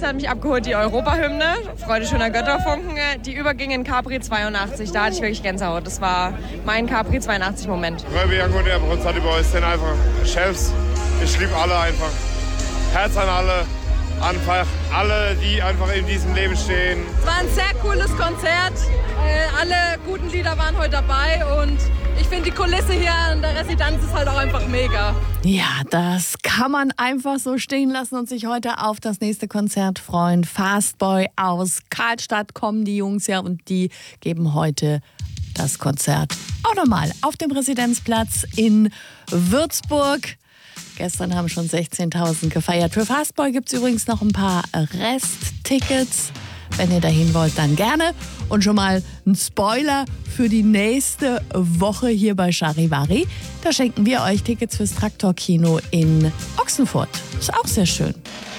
meisten hat mich abgeholt die Europahymne, Freude schöner Götterfunken. Die überging in Capri 82, da hatte ich wirklich Gänsehaut. Das war mein Capri 82-Moment. Röbe Young und Abrams hat über euch sind einfach Chefs. Ich liebe alle einfach. Herz an alle. Einfach alle, die einfach in diesem Leben stehen. Es war ein sehr cooles Konzert. Alle guten Lieder waren heute dabei und ich finde die Kulisse hier in der Residenz ist halt auch einfach mega. Ja, das kann man einfach so stehen lassen und sich heute auf das nächste Konzert freuen. Fastboy aus Karlstadt kommen die Jungs ja und die geben heute das Konzert auch nochmal auf dem Residenzplatz in Würzburg. Gestern haben schon 16.000 gefeiert. Für Fastboy gibt es übrigens noch ein paar Resttickets. Wenn ihr dahin wollt, dann gerne. Und schon mal ein Spoiler für die nächste Woche hier bei Charivari. Da schenken wir euch Tickets fürs Traktor-Kino in Ochsenfurt. Ist auch sehr schön.